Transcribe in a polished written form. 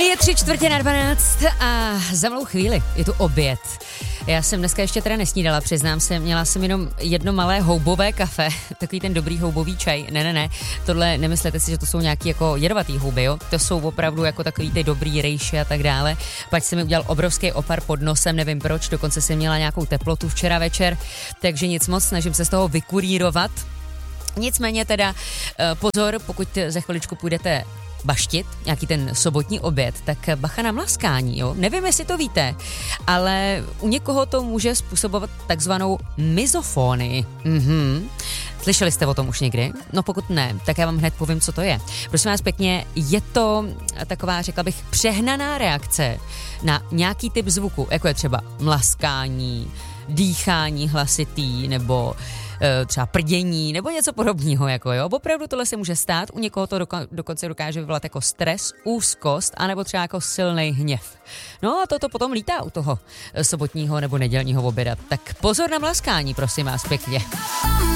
Je 3:45 a za malou chvíli je tu oběd. Já jsem dneska ještě teda nesnídala, přiznám se, měla jsem jenom jedno malé houbové kafe, takový ten dobrý houbový čaj. Ne, tohle nemyslete si, že to jsou nějaký jako jedovatý houby, jo? To jsou opravdu jako takový ty dobrý rejše a tak dále. Pak jsem mi udělal obrovský opar pod nosem, nevím proč, dokonce jsem měla nějakou teplotu včera večer, takže nic moc, snažím se z toho vykurírovat. Nicméně teda pozor, pokud za chviličku půjdete baštit, nějaký ten sobotní oběd, tak bacha na mlaskání, jo. Nevím, jestli to víte, ale u někoho to může způsobovat takzvanou mizofonii. Slyšeli jste o tom už někdy? No pokud ne, tak já vám hned povím, co to je. Prosím vás pěkně, je to taková, řekla bych, přehnaná reakce na nějaký typ zvuku, jako je třeba mlaskání, dýchání hlasitý, nebo třeba prdění, nebo něco podobného, jako jo. Opravdu tohle se může stát, u někoho to dokonce dokáže vyvolat jako stres, úzkost, anebo třeba jako silný hněv. No a toto potom lítá u toho sobotního nebo nedělního oběda. Tak pozor na mlaskání, prosím vás pěkně.